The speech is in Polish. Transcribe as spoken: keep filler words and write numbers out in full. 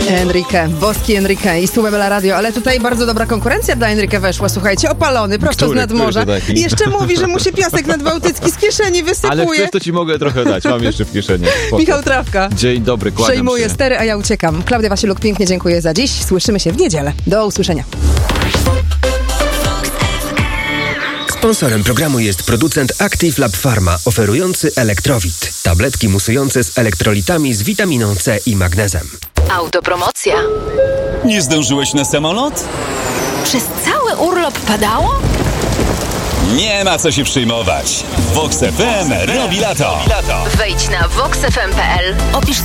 Enrique, boski Enrique i Sumebela Radio, ale tutaj bardzo dobra konkurencja dla Enrique weszła, słuchajcie, opalony, prosto z nadmorza. I jeszcze mówi, że mu się piasek nadbałtycki z kieszeni wysypuje. Ale chcesz, to ci mogę trochę dać, mam jeszcze w kieszeni. Spoko. Michał Trawka. Dzień dobry, kłaniam Przejmuję się. stery, a ja uciekam. Klaudia Wasiluk, pięknie dziękuję za dziś. Słyszymy się w niedzielę. Do usłyszenia. Sponsorem programu jest producent Active Lab Pharma, oferujący Elektrowit. Tabletki musujące z elektrolitami z witaminą C i magnezem. Autopromocja. Nie zdążyłeś na samolot? Przez cały urlop padało? Nie ma co się przejmować. Vox F M robi lato. Wejdź na vox f m kropka p l. Opisz